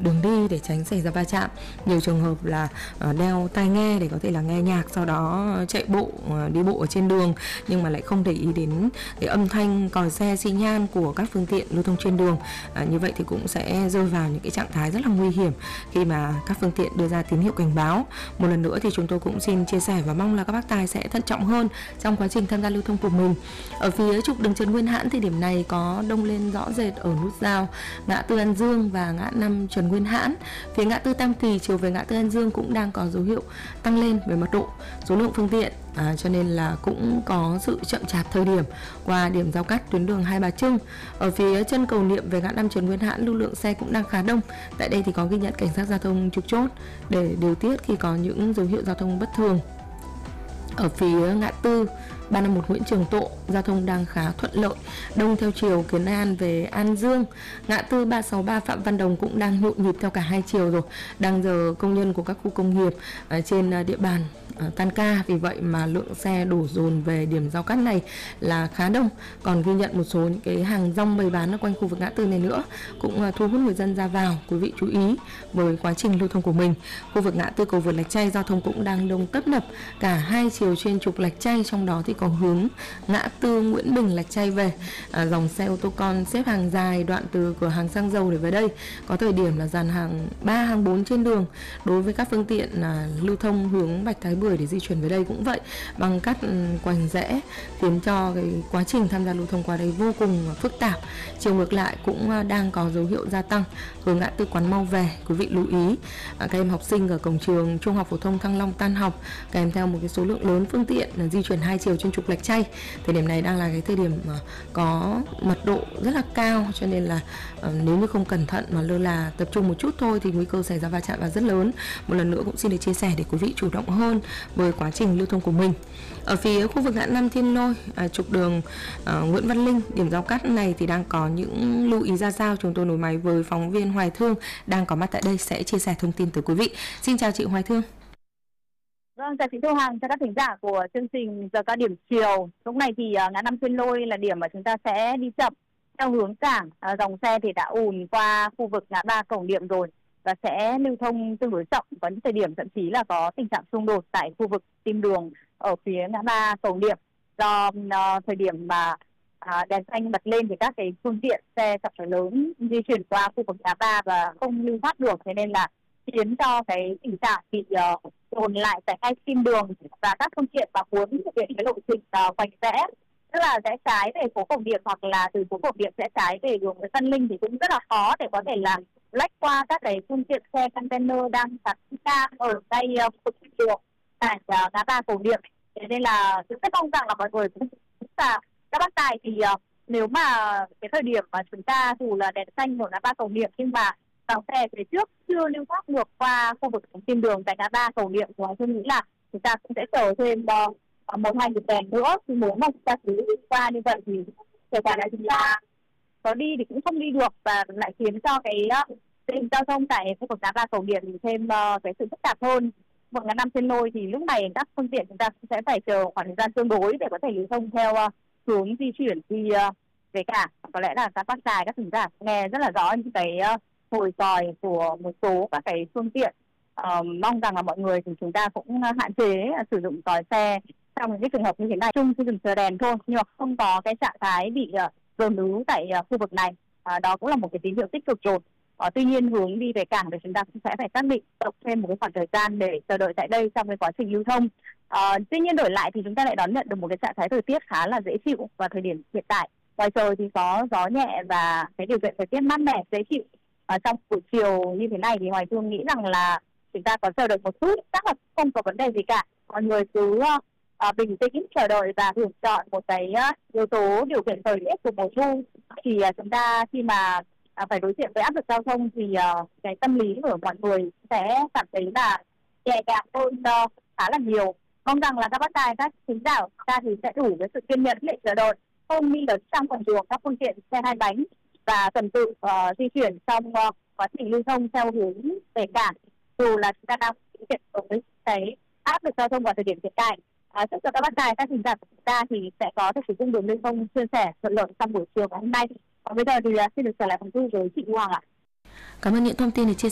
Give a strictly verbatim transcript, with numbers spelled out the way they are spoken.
đường đi để tránh xảy ra va chạm. Nhiều trường hợp là uh, đeo tai nghe để có thể là nghe nhạc, sau đó chạy bộ, uh, đi bộ ở trên đường nhưng mà lại không để ý đến cái âm thanh còi xe xi nhan của các phương tiện lưu thông trên đường. Uh, như vậy thì cũng sẽ rơi vào những cái trạng thái rất là nguy hiểm khi mà các phương tiện đưa ra tín hiệu cảnh báo. Một lần nữa thì chúng tôi cũng xin chia sẻ và mong là các bác tài sẽ thận trọng hơn trong quá trình tham gia lưu thông của mình. Ở phía trục đường Trần Nguyên Hãn thì điểm này có đông lên rõ rệt ở nút giao ngã tư An Dương và ngã năm Trần Nguyên Hãn. Phía ngã tư Tam Kỳ chiều về ngã tư An Dương cũng đang có dấu hiệu tăng lên về mật độ số lượng phương tiện, à, cho nên là cũng có sự chậm chạp thời điểm qua điểm giao cắt tuyến đường Hai Bà Trưng. Ở phía chân cầu Niệm về ngã năm Trần Nguyên Hãn lưu lượng xe cũng đang khá đông. Tại đây thì có ghi nhận cảnh sát giao thông trực chốt để điều tiết khi có những dấu hiệu giao thông bất thường. Ở phía ngã tư ba năm một Nguyễn Trường Tộ, giao thông đang khá thuận lợi, đông theo chiều Kiến An về An Dương. Ngã tư ba sáu ba Phạm Văn Đồng cũng đang nhộn nhịp theo cả hai chiều rồi, đang giờ công nhân của các khu công nghiệp ở trên địa bàn tan ca, vì vậy mà lượng xe đổ dồn về điểm giao cắt này là khá đông. Còn ghi nhận một số những cái hàng rong bày bán ở quanh khu vực ngã tư này nữa cũng thu hút người dân ra vào. Quý vị chú ý với quá trình lưu thông của mình. Khu vực ngã tư cầu vượt Lạch Tray giao thông cũng đang đông tấp nập cả hai chiều trên trục Lạch Tray, trong đó thì có hướng ngã tư Nguyễn Bình Lạch Tray về, à, dòng xe ô tô con xếp hàng dài đoạn từ cửa hàng xăng dầu để về đây, có thời điểm là dàn hàng ba hàng bốn trên đường. Đối với các phương tiện là lưu thông hướng Bạch Thái Bưởi để di chuyển về đây cũng vậy, bằng cắt quành rẽ khiến cho cái quá trình tham gia lưu thông qua đây vô cùng phức tạp. Chiều ngược lại cũng đang có dấu hiệu gia tăng hướng ngã tư Quán Mau về. Quý vị lưu ý à, các em học sinh ở cổng trường Trung học phổ thông Thăng Long tan học kèm theo một cái số lượng lớn phương tiện là di chuyển hai chiều trên trục Lạch Tray. Thời điểm này đang là cái thời điểm mà có mật độ rất là cao, cho nên là uh, nếu như không cẩn thận mà lơ là tập trung một chút thôi thì nguy cơ xảy ra va chạm là rất lớn. Một lần nữa cũng xin được chia sẻ để quý vị chủ động hơn với quá trình lưu thông của mình. Ở phía khu vực ngã năm Thiên Lôi, à, trục đường à, Nguyễn Văn Linh, điểm giao cắt này thì đang có những lưu ý ra sao? Chúng tôi nối máy với phóng viên Hoài Thương đang có mặt tại đây sẽ chia sẻ thông tin tới quý vị. Xin chào chị Hoài Thương. Vâng, chào chị Thu Hằng, chào các thính giả của chương trình giờ cao điểm chiều. Lúc này thì uh, ngã năm Thiên Lôi là điểm mà chúng ta sẽ đi chậm theo hướng cảng. Uh, dòng xe thì đã ùn qua khu vực ngã ba Cầu Niệm rồi và sẽ lưu thông tương đối chậm. Có những thời điểm thậm chí là có tình trạng xung đột tại khu vực tim đường ở phía ngã ba Cầu Niệm. Do uh, thời điểm mà uh, đèn xanh bật lên thì các cái phương tiện xe trọng tải lớn di chuyển qua khu vực ngã ba và không lưu thoát được, thế nên là khiến cho cái tình trạng bị uh, dồn lại tại hai tim đường và các phương tiện mà muốn thực hiện cái lộ trình uh, khoảnh rẽ, tức là rẽ trái về phố Cổ Điệp hoặc là từ phố Cổ Điệp rẽ trái về đường Nguyễn Văn Linh thì cũng rất là khó để có thể là lách qua các cái phương tiện xe container đang đặt ca ở đây uh, vực đường tại uh, ngã ba Cổ Điệp. Thế nên là chúng rất mong rằng là mọi người cũng là các bác tài thì uh, nếu mà cái thời điểm mà chúng ta dù là đèn xanh của ngã ba Cầu Niệm nhưng mà dòng xe phía trước chưa lưu thoát được qua khu vực tim đường tại ngã ba Cầu Niệm, thì tôi nghĩ là chúng ta cũng sẽ chờ thêm uh, một hai điểm đèn nữa. Thì nếu mà chúng ta cứ đi qua như vậy thì kể cả là chúng ta có đi thì cũng không đi được và lại khiến cho cái uh, tình giao thông tại khu vực ngã ba Cầu Niệm thêm uh, cái sự phức tạp hơn. Một ngã năm Thiên Lôi thì lúc này các phương tiện chúng ta cũng sẽ phải chờ khoảng thời gian tương đối để có thể lưu thông theo uh, hướng di chuyển đi uh, về cảng. Có lẽ là các bác tài, các thính giả nghe rất là rõ những cái uh, hồi còi của một số các cái phương tiện. Uh, mong rằng là mọi người thì chúng ta cũng hạn chế uh, sử dụng còi xe trong những cái trường hợp như thế này, chung khi dừng chờ đèn thôi, nhưng mà không có cái trạng thái bị uh, dồn ứ tại uh, khu vực này. Uh, đó cũng là một cái tín hiệu tích cực rồi. Uh, tuy nhiên hướng đi về cảng thì chúng ta cũng sẽ phải xác định đọc thêm một cái khoảng thời gian để chờ đợi tại đây trong cái quá trình lưu thông. Uh, tuy nhiên đổi lại thì chúng ta lại đón nhận được một cái trạng thái thời tiết khá là dễ chịu vào thời điểm hiện tại. Ngoài trời thì có gió nhẹ và cái điều kiện thời tiết mát mẻ dễ chịu. Ở trong buổi chiều như thế này thì Hoài Thương nghĩ rằng là chúng ta có chờ đợi một chút chắc là không có vấn đề gì cả. Mọi người cứ uh, bình tĩnh chờ đợi và thử chọn một cái uh, yếu tố điều kiện thời tiết của mùa thu. Thì uh, chúng ta khi mà uh, phải đối diện với áp lực giao thông thì uh, cái tâm lý của mọi người sẽ cảm thấy là nhẹ nhàng hơn uh, khá là nhiều. Mong rằng là các bác tài, các thính giả của chúng ta thì sẽ đủ cái sự kiên nhẫn để chờ đợi, không đi ở trong phần đường các phương tiện xe hai bánh và tuần tự uh, di chuyển trong uh, quá trình lưu thông theo hướng về cảng, dù là chúng ta đang thực hiện với cái áp lực giao thông vào thời điểm hiện tại. Uh, chúc cho các bác tài, các thính giả của chúng ta thì sẽ có thể sử dụng đường lưu thông suôn sẻ thuận lợi trong buổi chiều ngày hôm nay. Còn bây giờ thì uh, xin được trở lại phòng thu với chị Hoàng ạ. Cảm ơn những thông tin được chia sẻ.